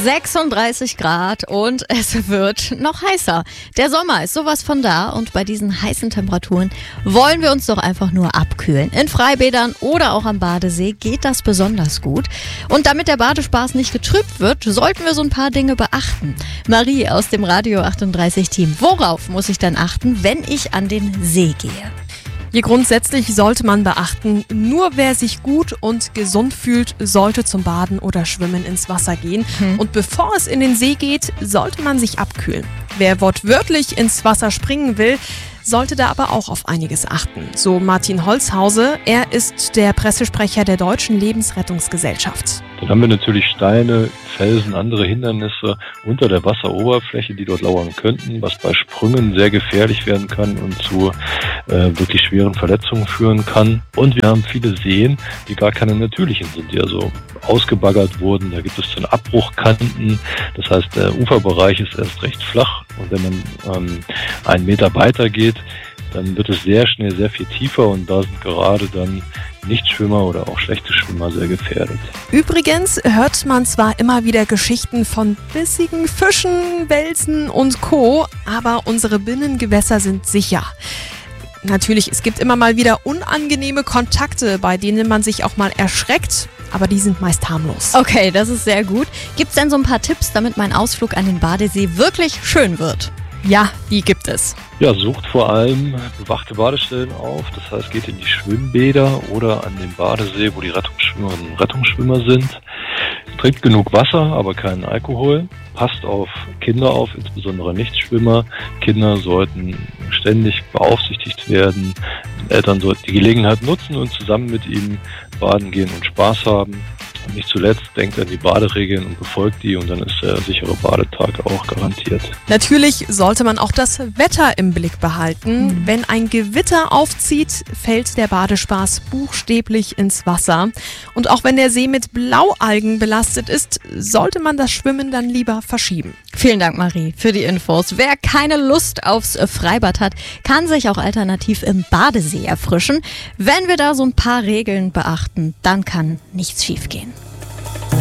36 Grad und es wird noch heißer. Der Sommer ist sowas von da und bei diesen heißen Temperaturen wollen wir uns doch einfach nur abkühlen. In Freibädern oder auch am Badesee geht das besonders gut. Und damit der Badespaß nicht getrübt wird, sollten wir so ein paar Dinge beachten. Marie aus dem Radio 38 Team, worauf muss ich denn achten, wenn ich an den See gehe? Hier grundsätzlich sollte man beachten, nur wer sich gut und gesund fühlt, sollte zum Baden oder Schwimmen ins Wasser gehen. Und bevor es in den See geht, sollte man sich abkühlen. Wer wortwörtlich ins Wasser springen will, sollte da aber auch auf einiges achten. So Martin Holzhause, er ist der Pressesprecher der Deutschen Lebensrettungsgesellschaft. Dann haben wir natürlich Steine, Felsen, andere Hindernisse unter der Wasseroberfläche, die dort lauern könnten, was bei Sprüngen sehr gefährlich werden kann und zu wirklich schweren Verletzungen führen kann. Und wir haben viele Seen, die gar keine natürlichen sind, die also ausgebaggert wurden. Da gibt es dann Abbruchkanten, das heißt der Uferbereich ist erst recht flach und wenn man einen Meter weiter geht, dann wird es sehr schnell sehr viel tiefer und da sind gerade dann Nichtschwimmer oder auch schlechte Schwimmer sehr gefährdet. Übrigens hört man zwar immer wieder Geschichten von bissigen Fischen, Welsern und Co., aber unsere Binnengewässer sind sicher. Natürlich, es gibt immer mal wieder unangenehme Kontakte, bei denen man sich auch mal erschreckt, aber die sind meist harmlos. Okay, das ist sehr gut. Gibt es denn so ein paar Tipps, damit mein Ausflug an den Badesee wirklich schön wird? Ja, die gibt es. Ja, sucht vor allem bewachte Badestellen auf. Das heißt, geht in die Schwimmbäder oder an den Badesee, wo die Rettungsschwimmerinnen und Rettungsschwimmer sind. Trinkt genug Wasser, aber keinen Alkohol. Passt auf Kinder auf, insbesondere Nichtschwimmer. Kinder sollten ständig beaufsichtigt werden. Eltern sollten die Gelegenheit nutzen und zusammen mit ihnen baden gehen und Spaß haben. Und nicht zuletzt denkt an die Baderegeln und befolgt die und dann ist der sichere Badetag auch garantiert. Natürlich sollte man auch das Wetter im Blick behalten. Wenn ein Gewitter aufzieht, fällt der Badespaß buchstäblich ins Wasser. Und auch wenn der See mit Blaualgen belastet ist, sollte man das Schwimmen dann lieber verschieben. Vielen Dank, Marie, für die Infos. Wer keine Lust aufs Freibad hat, kann sich auch alternativ im Badesee erfrischen. Wenn wir da so ein paar Regeln beachten, dann kann nichts schiefgehen.